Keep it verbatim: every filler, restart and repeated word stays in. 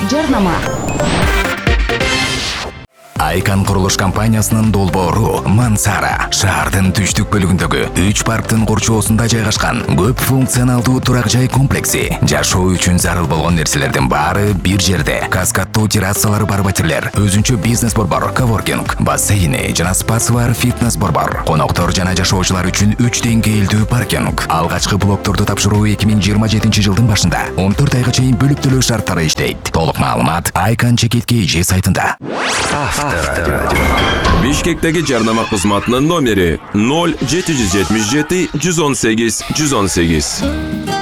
жарнама. Айкан курулуш компаниясынын долбоору Мансара шаардын түштүк бөлүгүндөгү үч парктын курчоосунда жайгашкан көп функционалдуу турак жай комплекси. Жашоо үчүн зарыл болгон нерселердин баары бир жерде. Каскаддуу террасалары бар батирлер, өзүнчө бизнес борбор, коворкинг, бассейни жана спасы бар фитнес борбор. Коноктор жана жашоочулар үчүн үч деңгээлдүү паркинг. Алгачкы блокторду тапшыруу эки миң жыйырма жетинчи жылдын башында он төрт айга чейин бөлүк төлөө шарттары иштейт. Толук маалымат Айкан Чекитке Ж сайтында. Бишкектеги жарнама кызматынын номери ноль жети жүз жетимиш жети жүз он сегиз жүз он сегиз.